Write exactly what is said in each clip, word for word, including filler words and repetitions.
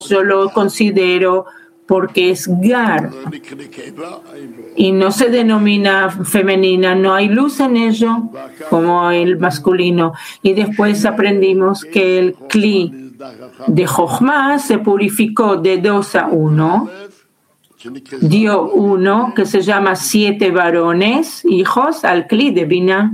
yo lo considero porque es gar y no se denomina femenina, no hay luz en ello como el masculino. Y después aprendimos que el kli de Jochma se purificó de dos a uno, dio uno que se llama siete varones, hijos, al kli de Binah.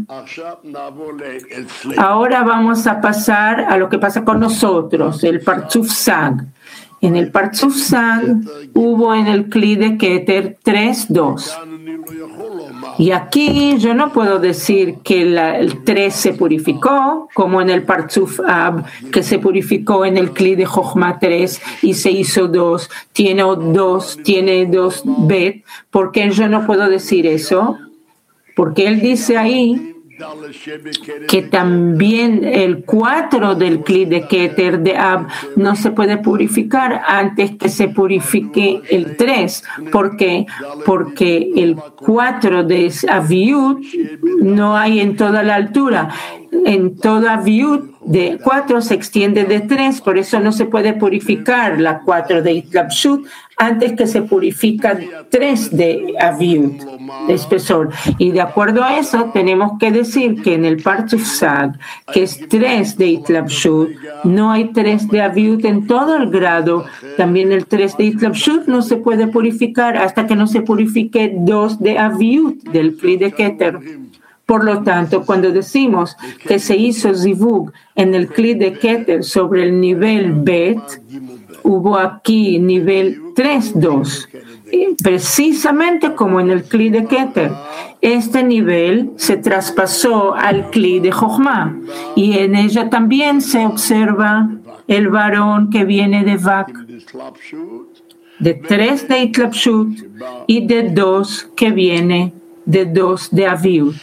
Ahora vamos a pasar a lo que pasa con nosotros, el Partzuf Sag. En el Partzuf Sag hubo en el kli de Keter tres, dos. Y aquí yo no puedo decir que la, el tres se purificó, como en el Partzuf Ab, que se purificó en el kli de Jochma tres y se hizo dos, tiene dos, tiene dos bet. ¿Por qué yo no puedo decir eso? Porque él dice ahí que también el cuatro del kli de Keter de Ab no se puede purificar antes que se purifique el tres. ¿Por qué? Porque el cuatro de Aviut no hay en toda la altura. En toda Aviut de cuatro se extiende de tres, por eso no se puede purificar la cuatro de Itlabshut antes que se purifica tres de Aviut, de espesor. Y de acuerdo a eso, tenemos que decir que en el Partzuf Sag, que es tres de Itlabshut, no hay tres de Aviut en todo el grado. También el tres de Itlabshut no se puede purificar hasta que no se purifique dos de Aviut del kli de Keter. Por lo tanto, cuando decimos que se hizo zivug en el kli de Keter sobre el nivel Bet, hubo aquí nivel tres, dos, precisamente como en el kli de Keter. Este nivel se traspasó al kli de Jochma y en ella también se observa el varón que viene de Vak, de tres de Itlabshut y de dos que viene de dos de Aviut.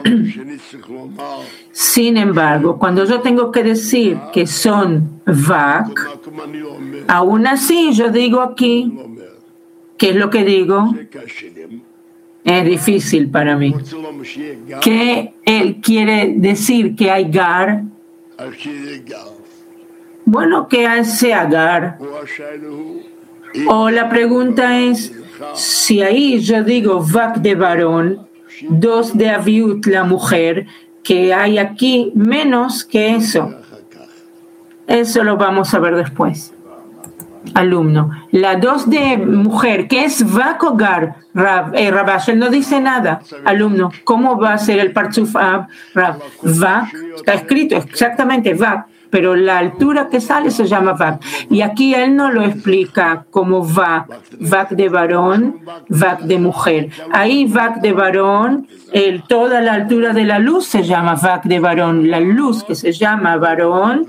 Sin embargo, cuando yo tengo que decir que son Vak, aún así yo digo aquí, ¿qué es lo que digo? Es difícil para mí. ¿Qué él quiere decir que hay Gar? Bueno, que sea Gar. O la pregunta es, si ahí yo digo Vak de varón, dos de Aviut la mujer, que hay aquí menos que eso. Eso lo vamos a ver después. Alumno, la dos de mujer, ¿qué es Vak o Gar? Rab, eh, Rabash, él no dice nada. Alumno, ¿cómo va a ser el Partzuf Ab? Rab, Vak, está escrito exactamente Vak, pero la altura que sale se llama Vak. Y aquí él no lo explica como Vak, Vak de varón, Vak de mujer. Ahí Vak de varón, el, toda la altura de la luz se llama Vak de varón. La luz que se llama varón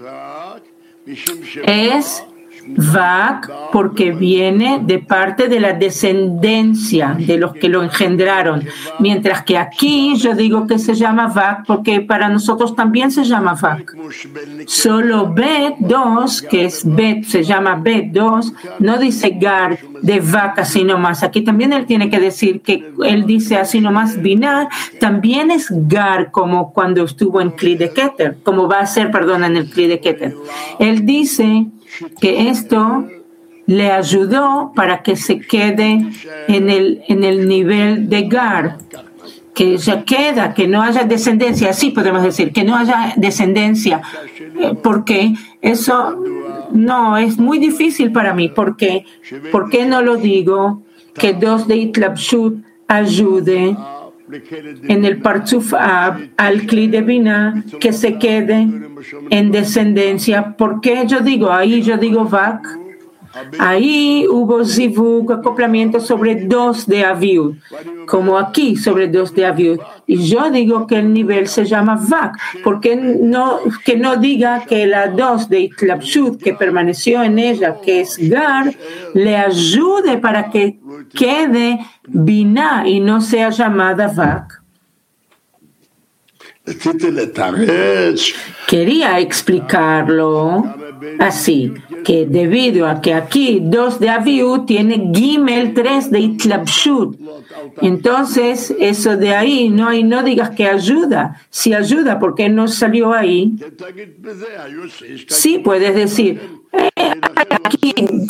es Vak porque viene de parte de la descendencia de los que lo engendraron, mientras que aquí yo digo que se llama Vak porque para nosotros también se llama Vak. Solo Bet dos, que es Bet, se llama Bet dos, no dice Gar de Vak así nomás. Aquí también él tiene que decir que él dice así nomás Binah, también es Gar como cuando estuvo en Kli de Keter, como va a ser, perdón, en el Kli de Keter. Él dice que esto le ayudó para que se quede en el, en el nivel de Gar, que ya queda, que no haya descendencia, así podemos decir, que no haya descendencia, porque eso no es muy difícil para mí. ¿Por qué? ¿Por qué no lo digo? Que dos de Itlabshut ayude en el Partzuf Ab al Kli de Binah que se quede en descendencia. ¿Por qué yo digo? Ahí yo digo Vak. Ahí hubo zivug, acoplamiento sobre dos de Aviut, como aquí sobre dos de Aviut. Y yo digo que el nivel se llama Vak, porque no, que no diga que la dos de Itlabshut que permaneció en ella, que es Gar, le ayude para que quede Binah y no sea llamada Vak. Quería explicarlo así, que debido a que aquí dos de Aviut tiene Gimel tres de Itlabshut, entonces eso de ahí no hay, no digas que ayuda. Si ayuda, ¿por qué no salió ahí? Sí, puedes decir, eh, aquí